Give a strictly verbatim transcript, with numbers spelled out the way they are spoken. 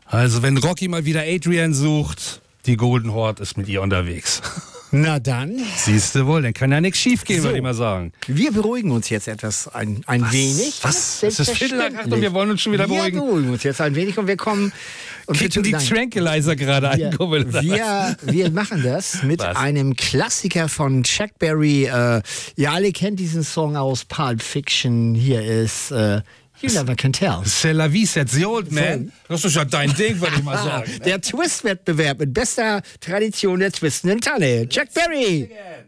Also wenn Rocky mal wieder Adrian sucht, die Golden Horde ist mit ihr unterwegs. Na dann. Siehst du wohl, dann kann ja nichts schief gehen, So. würde ich mal sagen. Wir beruhigen uns jetzt etwas ein, ein Was? wenig. Was? Es ist Viertel nach acht und wir wollen uns schon wieder wir beruhigen. Wir beruhigen uns jetzt ein wenig und wir kommen... Und Kicken die nein, Tranquilizer gerade wir, ein, Kumpel. wir, wir machen das mit Was? einem Klassiker von Chuck Berry. Äh, ihr alle kennt diesen Song aus Pulp Fiction. Hier ist äh, You Never Can Tell. C'est la vie, c'est the old man. Das ist ja dein Ding, würde ich mal sagen. Der Twist-Wettbewerb mit bester Tradition der twistenden Tanne. Chuck Berry.